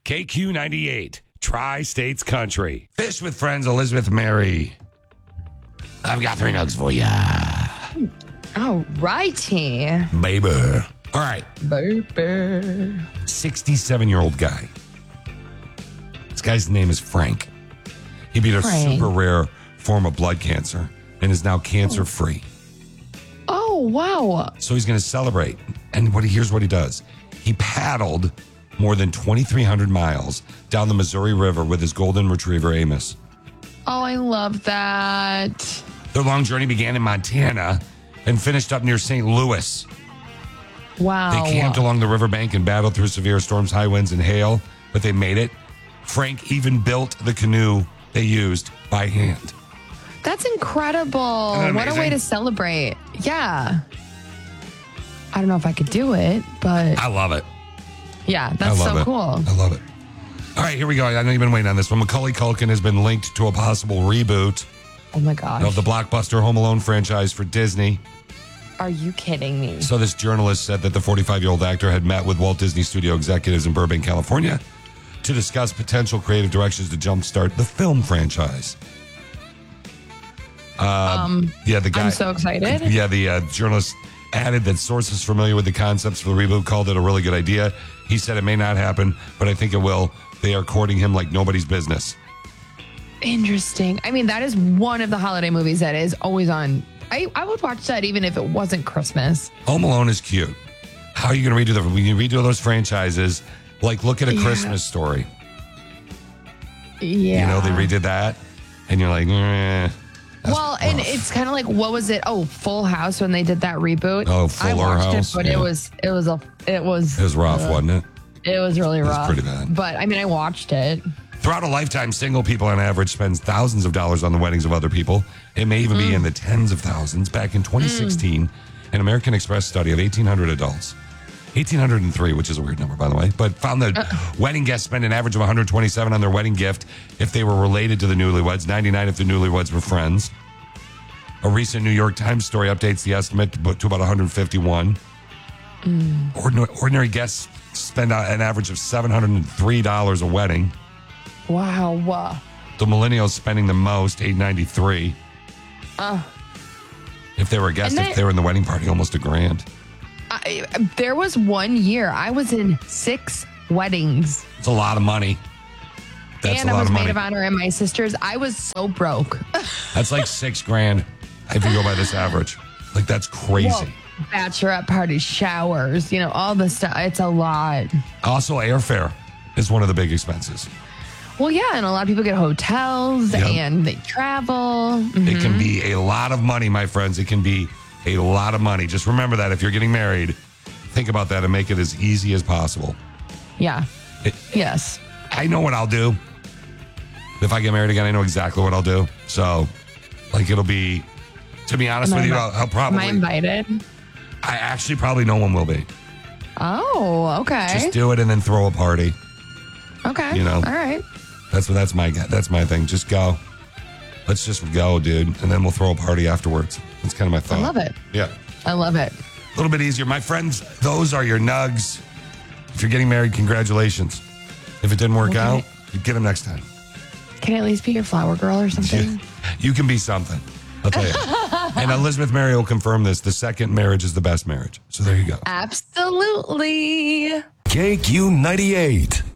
KQ98, Tri-States Country. Fish with Friends, Elizabeth Mary. I've got 3 nugs for ya. All righty. Baby. All right. Baby. 67-year-old guy. This guy's name is Frank. He beat a super rare form of blood cancer and is now cancer-free. Oh, wow. So he's going to celebrate. And here's what he does. He paddled more than 2,300 miles down the Missouri River with his golden retriever, Amos. Oh, I love that. Their long journey began in Montana and finished up near St. Louis. Wow. They camped along the riverbank and battled through severe storms, high winds, and hail, but they made it. Frank even built the canoe they used by hand. That's incredible. What a way to celebrate. Yeah. I don't know if I could do it, but I love it. Yeah, that's so cool. I love it. All right, here we go. I know you've been waiting on this one. Macaulay Culkin has been linked to a possible reboot Oh my gosh. of the blockbuster Home Alone franchise for Disney. Are you kidding me? So this journalist said that the 45-year-old actor had met with Walt Disney Studio executives in Burbank, California, to discuss potential creative directions to jumpstart the film franchise. The guy. I'm so excited. Yeah, the journalist added that sources familiar with the concepts for the reboot called it a really good idea. He said it may not happen, but I think it will. They are courting him like nobody's business. Interesting. I mean, that is one of the holiday movies that is always on. I would watch that even if it wasn't Christmas. Home Alone is cute. How are you going to redo when you redo those franchises? Like, look at A Christmas Story. Yeah. You know, they redid that, and you're like, well, and it's kind of like, what was it? Oh, Full House when they did that reboot. Oh, Fuller I watched House, it, but yeah. it was rough, wasn't it? It was really rough. Pretty bad. But I mean, I watched it. Throughout a lifetime, single people on average spends thousands of dollars on the weddings of other people. It may even be in the tens of thousands. Back in 2016, an American Express study of 1,800 adults, 1,803, which is a weird number, by the way, but found that wedding guests spend an average of 127 on their wedding gift if they were related to the newlyweds, 99 if the newlyweds were friends. A recent New York Times story updates the estimate to about 151. Ordinary guests spend an average of $703 a wedding. Wow. The millennials spending the most, $893. If they were a guest, if they were in the wedding party, almost $1,000. There was one year I was in 6 weddings. It's a lot of money. That's and a lot I was of money. maid of honor in my sister's. I was so broke. That's like $6,000 if you go by this average. Like, that's crazy. Well, bachelorette parties, showers, all the stuff. It's a lot. Also, airfare is one of the big expenses. Well, yeah, and a lot of people get hotels and they travel. Mm-hmm. It can be a lot of money, my friends. It can be a lot of money. Just remember that if you're getting married, think about that and make it as easy as possible. Yeah. Yes. I know what I'll do. If I get married again, I know exactly what I'll do. So, it'll be, to be honest with you, I'll probably... Am I invited? I actually probably no one will be. Oh, okay. Just do it and then throw a party. Okay. All right. That's my thing. Just go. Let's just go, dude. And then we'll throw a party afterwards. That's kind of my thought. I love it. Yeah. I love it. A little bit easier. My friends, those are your nugs. If you're getting married, congratulations. If it didn't work out, you get them next time. Can I at least be your flower girl or something? You can be something. I'll tell you. And Elizabeth Mary will confirm this. The second marriage is the best marriage. So there you go. Absolutely. KQ98.